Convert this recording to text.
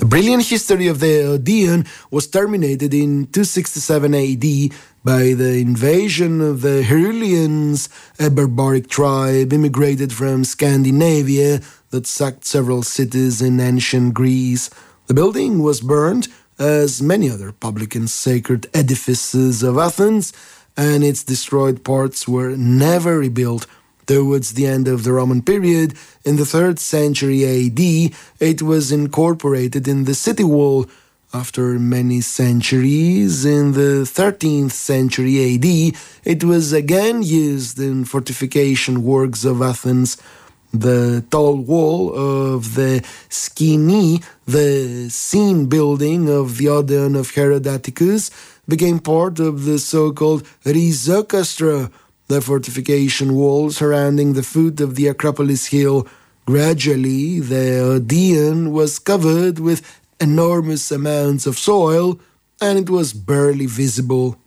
The brilliant history of the Odeon was terminated in 267 AD by the invasion of the Herulians, a barbaric tribe immigrated from Scandinavia that sacked several cities in ancient Greece. The building was burned, as many other public and sacred edifices of Athens, and its destroyed parts were never rebuilt. Towards the end of the Roman period, in the 3rd century AD, it was incorporated in the city wall. After many centuries, in the 13th century AD, it was again used in fortification works of Athens. The tall wall of the Skini, the scene building of the Odeon of Herodotus, became part of the so-called Rhizocastra, the fortification wall surrounding the foot of the Acropolis hill. Gradually, the Odeon was covered with enormous amounts of soil, and it was barely visible.